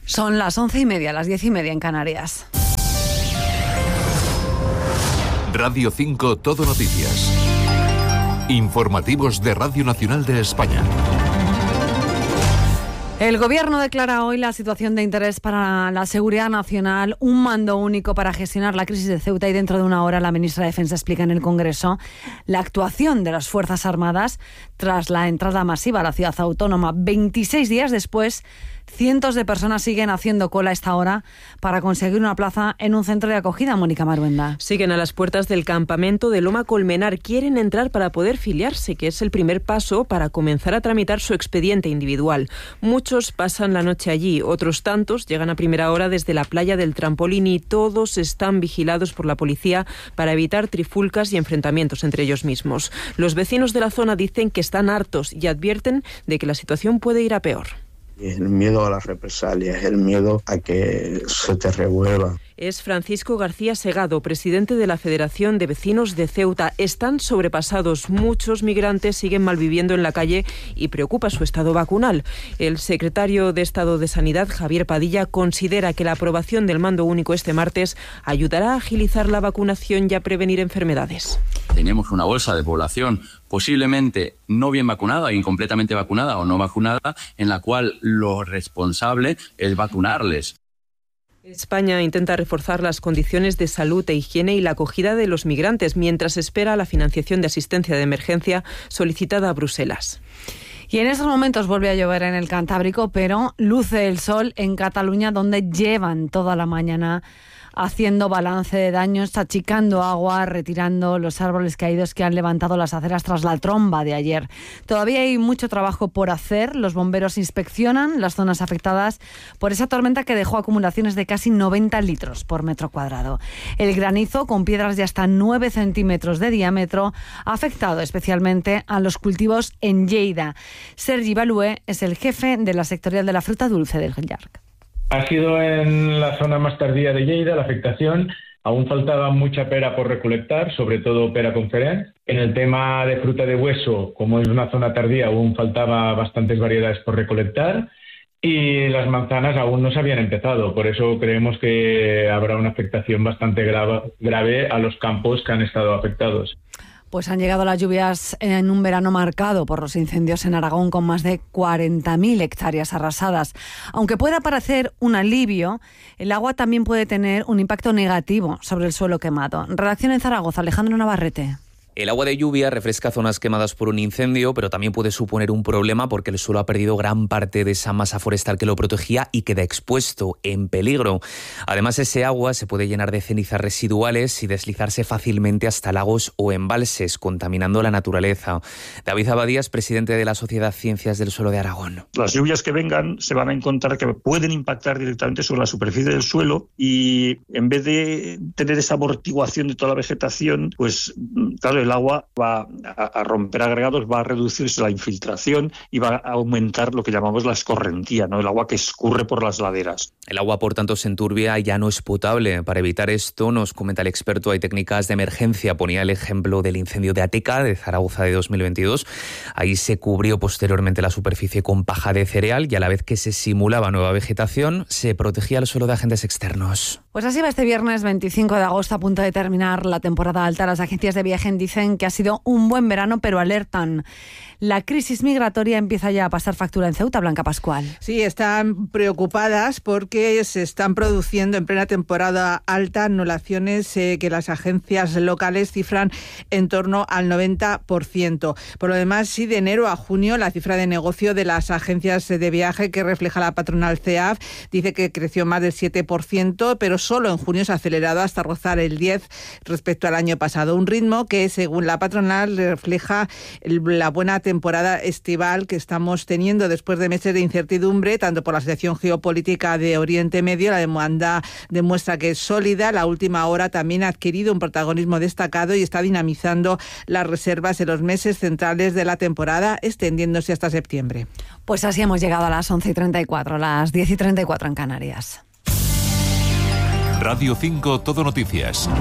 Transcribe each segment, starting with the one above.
Son las 11:30, las 10:30 en Canarias. Radio 5 Todo Noticias. Informativos de Radio Nacional de España. El Gobierno declara hoy la situación de interés para la seguridad nacional, un mando único para gestionar la crisis de Ceuta, y dentro de una hora la ministra de Defensa explica en el Congreso la actuación de las Fuerzas Armadas tras la entrada masiva a la ciudad autónoma. 26 días después, cientos de personas siguen haciendo cola a esta hora para conseguir una plaza en un centro de acogida. Mónica Maruenda. Siguen a las puertas del campamento de Loma Colmenar. Quieren entrar para poder filiarse, que es el primer paso para comenzar a tramitar su expediente individual. Muchos pasan la noche allí, otros tantos llegan a primera hora desde la playa del Trampolín y todos están vigilados por la policía para evitar trifulcas y enfrentamientos entre ellos mismos. Los vecinos de la zona dicen que están hartos y advierten de que la situación puede ir a peor. El miedo a las represalias, el miedo a que se te revuelva. Es Francisco García Segado, presidente de la Federación de Vecinos de Ceuta. Están sobrepasados. Muchos migrantes siguen malviviendo en la calle y preocupa su estado vacunal. El secretario de Estado de Sanidad, Javier Padilla, considera que la aprobación del mando único este martes ayudará a agilizar la vacunación y a prevenir enfermedades. Tenemos una bolsa de población posiblemente no bien vacunada, incompletamente vacunada o no vacunada, en la cual lo responsable es vacunarles. España intenta reforzar las condiciones de salud e higiene y la acogida de los migrantes mientras espera la financiación de asistencia de emergencia solicitada a Bruselas. Y en estos momentos vuelve a llover en el Cantábrico, pero luce el sol en Cataluña, donde llevan toda la mañana haciendo balance de daños, achicando agua, retirando los árboles caídos que han levantado las aceras tras la tromba de ayer. Todavía hay mucho trabajo por hacer. Los bomberos inspeccionan las zonas afectadas por esa tormenta que dejó acumulaciones de casi 90 litros por metro cuadrado. El granizo, con piedras de hasta 9 centímetros de diámetro, ha afectado especialmente a los cultivos en Lleida. Sergi Balué es el jefe de la sectorial de la fruta dulce del Llarg. Ha sido en la zona más tardía de Lleida la afectación. Aún faltaba mucha pera por recolectar, sobre todo pera con ferén. En el tema de fruta de hueso, como es una zona tardía, aún faltaba bastantes variedades por recolectar. Y las manzanas aún no se habían empezado. Por eso creemos que habrá una afectación bastante grave a los campos que han estado afectados. Pues han llegado las lluvias en un verano marcado por los incendios en Aragón, con más de 40.000 hectáreas arrasadas. Aunque pueda parecer un alivio, el agua también puede tener un impacto negativo sobre el suelo quemado. Redacción en Zaragoza, Alejandro Navarrete. El agua de lluvia refresca zonas quemadas por un incendio, pero también puede suponer un problema porque el suelo ha perdido gran parte de esa masa forestal que lo protegía y queda expuesto, en peligro. Además, ese agua se puede llenar de cenizas residuales y deslizarse fácilmente hasta lagos o embalses, contaminando la naturaleza. David Abadías, presidente de la Sociedad Ciencias del Suelo de Aragón. Las lluvias que vengan se van a encontrar que pueden impactar directamente sobre la superficie del suelo y en vez de tener esa amortiguación de toda la vegetación, pues claro, el agua va a romper agregados, va a reducirse la infiltración y va a aumentar lo que llamamos la escorrentía, ¿no? El agua que escurre por las laderas. El agua, por tanto, se enturbia y ya no es potable. Para evitar esto, nos comenta el experto, hay técnicas de emergencia. Ponía el ejemplo del incendio de Ateca, de Zaragoza, de 2022. Ahí se cubrió posteriormente la superficie con paja de cereal y a la vez que se simulaba nueva vegetación, se protegía el suelo de agentes externos. Pues así va este viernes 25 de agosto, a punto de terminar la temporada alta. Las agencias de viaje dicen que ha sido un buen verano, pero alertan. La crisis migratoria empieza ya a pasar factura en Ceuta, Blanca Pascual. Sí, están preocupadas porque se están produciendo en plena temporada alta anulaciones que las agencias locales cifran en torno al 90%. Por lo demás, sí, de enero a junio, la cifra de negocio de las agencias de viaje que refleja la patronal CEAF dice que creció más del 7%, pero solo en junio se ha acelerado hasta rozar el 10% respecto al año pasado. Un ritmo que, según la patronal, refleja la buena temporada estival que estamos teniendo después de meses de incertidumbre, tanto por la situación geopolítica de Oriente Medio. La demanda demuestra que es sólida. La última hora también ha adquirido un protagonismo destacado y está dinamizando las reservas en los meses centrales de la temporada, extendiéndose hasta septiembre. Pues así hemos llegado a las 11:34, las 10:34 en Canarias. Radio 5 Todo Noticias.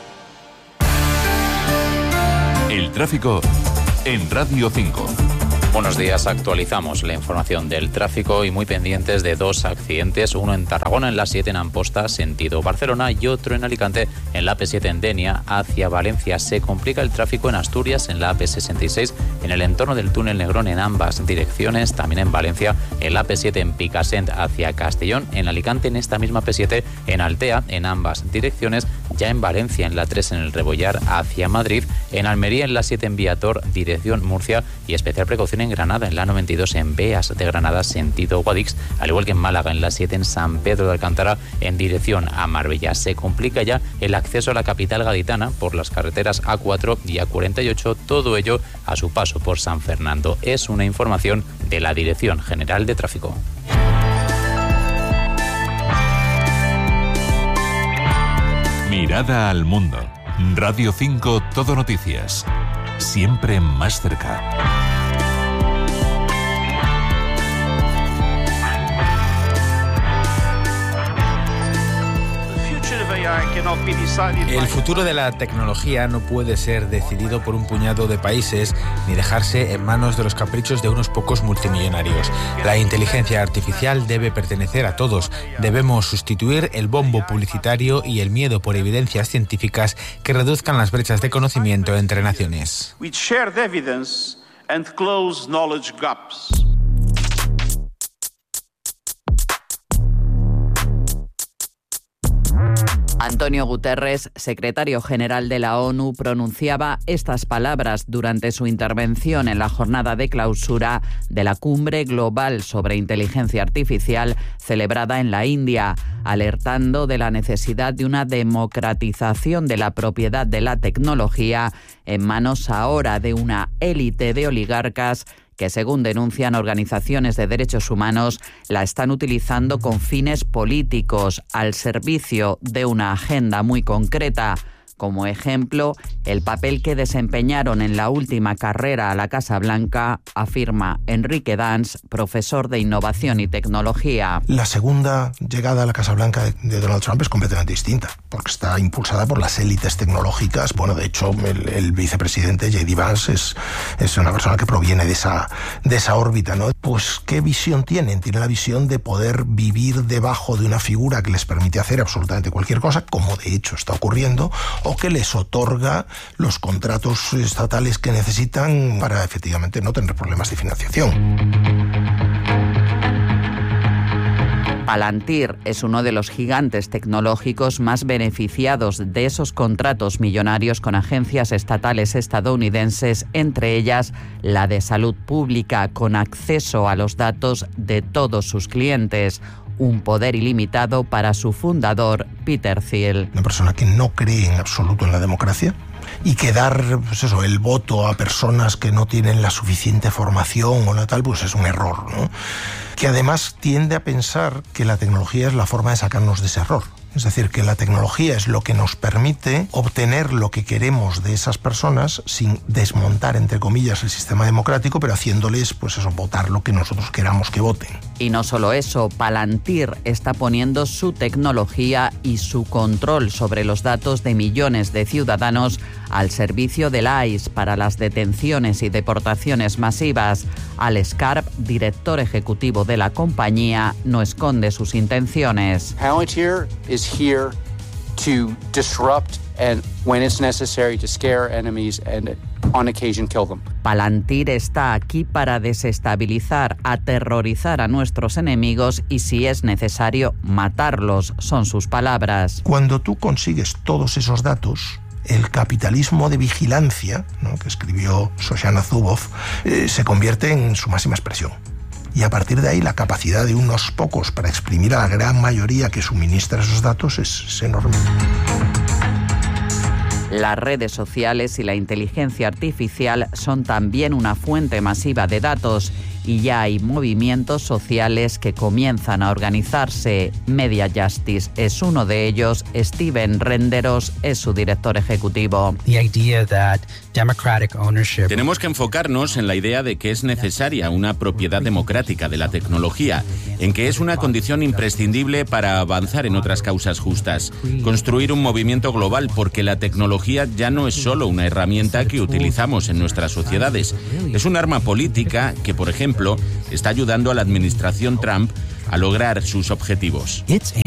El tráfico en Radio 5. Buenos días, actualizamos la información del tráfico y muy pendientes de 2 accidentes, uno en Tarragona en la 7 en Amposta, sentido Barcelona, y otro en Alicante en la AP7 en Denia hacia Valencia. Se complica el tráfico en Asturias en la AP66 en el entorno del túnel Negrón en ambas direcciones, también en Valencia en la AP7 en Picassent hacia Castellón, en Alicante en esta misma AP7 en Altea en ambas direcciones, ya en Valencia en la 3 en el Rebollar hacia Madrid, en Almería en la 7 en Viator dirección Murcia y especial precaución en Granada en la 92 en Beas de Granada sentido Guadix, al igual que en Málaga en la 7 en San Pedro de Alcántara en dirección a Marbella. Se complica ya el acceso a la capital gaditana por las carreteras A4 y A48, todo ello a su paso por San Fernando. Es una información de la Dirección General de Tráfico. Mirada al mundo. Radio 5 Todo Noticias. Siempre más cerca. El futuro de la tecnología no puede ser decidido por un puñado de países ni dejarse en manos de los caprichos de unos pocos multimillonarios. La inteligencia artificial debe pertenecer a todos. Debemos sustituir el bombo publicitario y el miedo por evidencias científicas que reduzcan las brechas de conocimiento entre naciones. Antonio Guterres, secretario general de la ONU, pronunciaba estas palabras durante su intervención en la jornada de clausura de la Cumbre Global sobre Inteligencia Artificial celebrada en la India, alertando de la necesidad de una democratización de la propiedad de la tecnología en manos ahora de una élite de oligarcas que, según denuncian organizaciones de derechos humanos, la están utilizando con fines políticos al servicio de una agenda muy concreta. Como ejemplo, el papel que desempeñaron en la última carrera a la Casa Blanca, afirma Enrique Dans, profesor de Innovación y Tecnología. La segunda llegada a la Casa Blanca de Donald Trump es completamente distinta, porque está impulsada por las élites tecnológicas. Bueno, de hecho, el vicepresidente J.D. Vance es una persona que proviene de esa órbita, ¿no? Pues, ¿qué visión tienen? Tienen la visión de poder vivir debajo de una figura que les permite hacer absolutamente cualquier cosa, como de hecho está ocurriendo, o que les otorga los contratos estatales que necesitan para efectivamente no tener problemas de financiación. Palantir es uno de los gigantes tecnológicos más beneficiados de esos contratos millonarios con agencias estatales estadounidenses, entre ellas la de salud pública, con acceso a los datos de todos sus clientes. Un poder ilimitado para su fundador, Peter Thiel. Una persona que no cree en absoluto en la democracia y que dar el voto a personas que no tienen la suficiente formación o la tal, pues es un error, ¿no? Que además tiende a pensar que la tecnología es la forma de sacarnos de ese error. Es decir, que la tecnología es lo que nos permite obtener lo que queremos de esas personas sin desmontar, entre comillas, el sistema democrático, pero haciéndoles, votar lo que nosotros queramos que voten. Y no solo eso, Palantir está poniendo su tecnología y su control sobre los datos de millones de ciudadanos al servicio del ICE para las detenciones y deportaciones masivas. Alex Karp, director ejecutivo de la compañía, no esconde sus intenciones. Palantir is here to disrupt and when it's necessary to scare enemies and on occasion kill them. Palantir está aquí para desestabilizar, aterrorizar a nuestros enemigos y, si es necesario, matarlos, son sus palabras. Cuando tú consigues todos esos datos, el capitalismo de vigilancia, ¿no?, que escribió Shoshana Zuboff, se convierte en su máxima expresión. Y a partir de ahí la capacidad de unos pocos para exprimir a la gran mayoría que suministra esos datos es enorme. Las redes sociales y la inteligencia artificial son también una fuente masiva de datos. y ya hay movimientos sociales que comienzan a organizarse. Media Justice es uno de ellos. Steven Renderos es su director ejecutivo. Tenemos que enfocarnos en la idea de que es necesaria una propiedad democrática de la tecnología, en que es una condición imprescindible para avanzar en otras causas justas. Construir un movimiento global, porque la tecnología ya no es solo una herramienta que utilizamos en nuestras sociedades. Es un arma política que, por ejemplo, está ayudando a la administración Trump a lograr sus objetivos.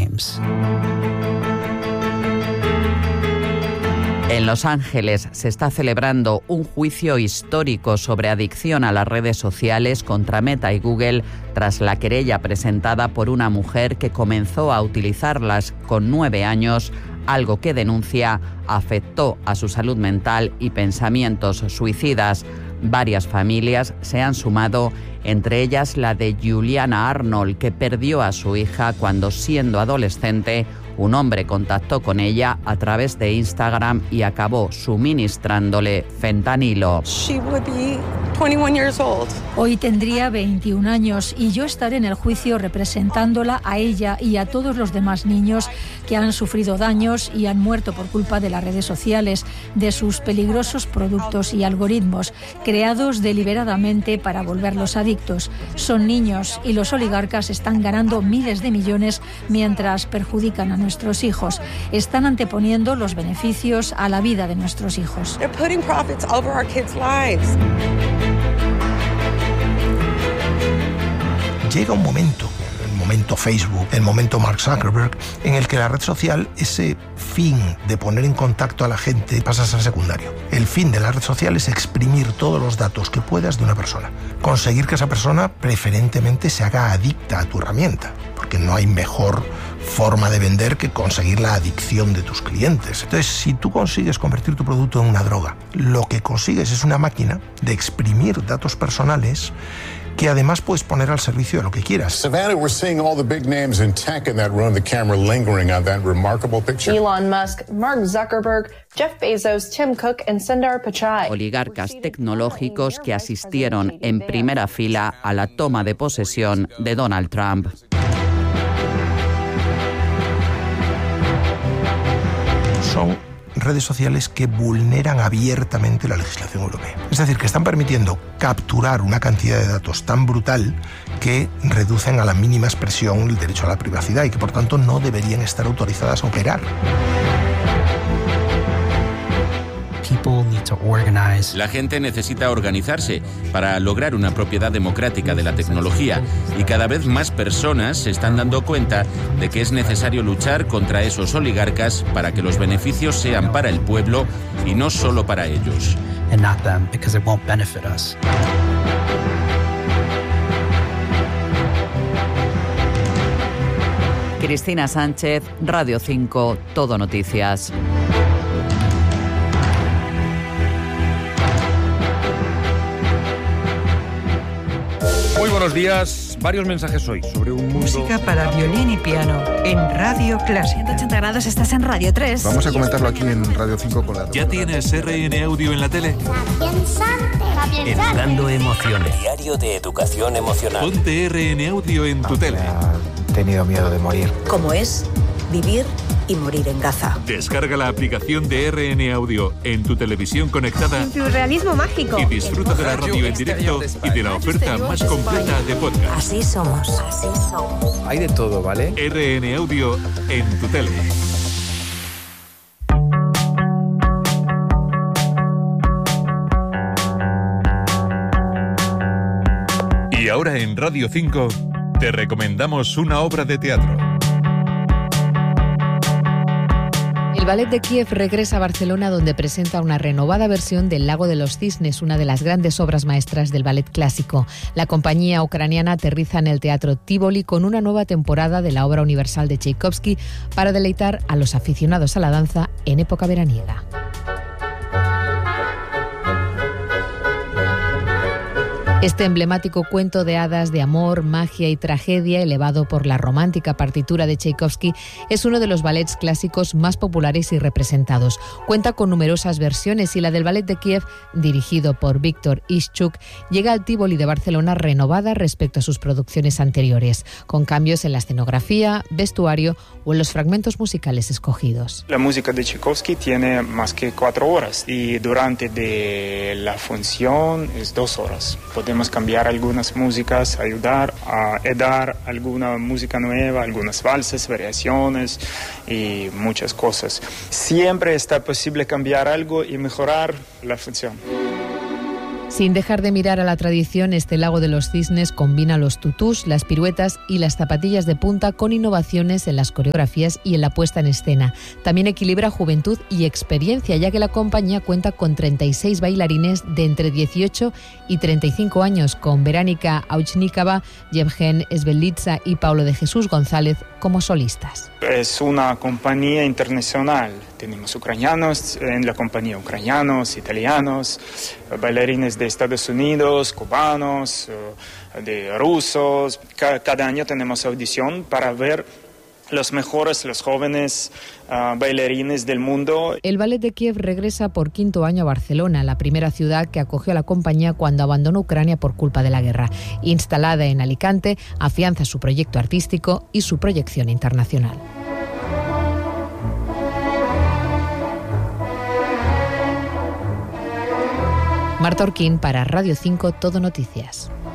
En Los Ángeles se está celebrando un juicio histórico sobre adicción a las redes sociales contra Meta y Google tras la querella presentada por una mujer que comenzó a utilizarlas con 9 años, algo que denuncia afectó a su salud mental y pensamientos suicidas. Varias familias se han sumado, entre ellas la de Juliana Arnold, que perdió a su hija cuando, siendo adolescente, un hombre contactó con ella a través de Instagram y acabó suministrándole fentanilo. Hoy tendría 21 años y yo estaré en el juicio representándola a ella y a todos los demás niños que han sufrido daños y han muerto por culpa de las redes sociales, de sus peligrosos productos y algoritmos creados deliberadamente para volverlos adictos. Son niños y los oligarcas están ganando miles de millones mientras perjudican a nuestros hijos. Están anteponiendo los beneficios a la vida de nuestros hijos. Llega un momento, el momento Facebook, el momento Mark Zuckerberg, en el que la red social, ese fin de poner en contacto a la gente, pasa a ser secundario. El fin de la red social es exprimir todos los datos que puedas de una persona. Conseguir que esa persona preferentemente se haga adicta a tu herramienta, porque no hay mejor forma de vender que conseguir la adicción de tus clientes. Entonces, si tú consigues convertir tu producto en una droga, lo que consigues es una máquina de exprimir datos personales que además puedes poner al servicio de lo que quieras. Savannah, we're seeing all the big names in tech in that room, the camera lingering on that remarkable picture. Elon Musk, Mark Zuckerberg, Jeff Bezos, Tim Cook and Sundar Pichai. Oligarcas tecnológicos que asistieron en primera fila a la toma de posesión de Donald Trump. Son redes sociales que vulneran abiertamente la legislación europea. Es decir, que están permitiendo capturar una cantidad de datos tan brutal que reducen a la mínima expresión el derecho a la privacidad y que por tanto no deberían estar autorizadas a operar. La gente necesita organizarse para lograr una propiedad democrática de la tecnología y cada vez más personas se están dando cuenta de que es necesario luchar contra esos oligarcas para que los beneficios sean para el pueblo y no solo para ellos. Cristina Sánchez, Radio 5, Todo Noticias. Muy buenos días. Varios mensajes hoy sobre un mundo... Música para violín y piano en Radio Clásica. 180 grados, estás en Radio 3. Vamos a comentarlo aquí en Radio 5 con la... ¿Ya tienes RN Audio en la tele? Educando emociones. Diario de educación emocional. Ponte RN Audio en tu tele. He tenido miedo de morir. ¿Cómo es vivir y morir en Gaza? Descarga la aplicación de RN Audio en tu televisión conectada. Surrealismo mágico. Y disfruta de la radio en directo y de la oferta más completa de podcast. Así somos. Hay de todo, ¿vale? RN Audio en tu tele. Y ahora en Radio 5 te recomendamos una obra de teatro. El Ballet de Kiev regresa a Barcelona, donde presenta una renovada versión del Lago de los Cisnes, una de las grandes obras maestras del ballet clásico. La compañía ucraniana aterriza en el Teatro Tívoli con una nueva temporada de la obra universal de Tchaikovsky para deleitar a los aficionados a la danza en época veraniega. Este emblemático cuento de hadas de amor, magia y tragedia, elevado por la romántica partitura de Tchaikovsky, es uno de los ballets clásicos más populares y representados. Cuenta con numerosas versiones y la del Ballet de Kiev, dirigido por Víctor Ischuk, llega al Tívoli de Barcelona renovada respecto a sus producciones anteriores, con cambios en la escenografía, vestuario o en los fragmentos musicales escogidos. La música de Tchaikovsky tiene más que 4 horas y durante de la función es 2 horas. Podemos cambiar algunas músicas, ayudar a dar alguna música nueva, algunas valses, variaciones y muchas cosas. Siempre está posible cambiar algo y mejorar la función. Sin dejar de mirar a la tradición, este Lago de los Cisnes combina los tutús, las piruetas y las zapatillas de punta con innovaciones en las coreografías y en la puesta en escena. También equilibra juventud y experiencia, ya que la compañía cuenta con 36 bailarines de entre 18 y 35 años, con Verónica Auchnikova, Yevgen Svelitsa y Paulo de Jesús González como solistas. Es una compañía internacional. Tenemos ucranianos en la compañía, ucranianos, italianos, bailarines de Estados Unidos, cubanos, de rusos. Cada año tenemos audición para ver los mejores, los jóvenes bailarines del mundo. El Ballet de Kiev regresa por 5º año a Barcelona, la primera ciudad que acogió a la compañía cuando abandonó Ucrania por culpa de la guerra. Instalada en Alicante, afianza su proyecto artístico y su proyección internacional. Marta Orquín para Radio 5 Todo Noticias.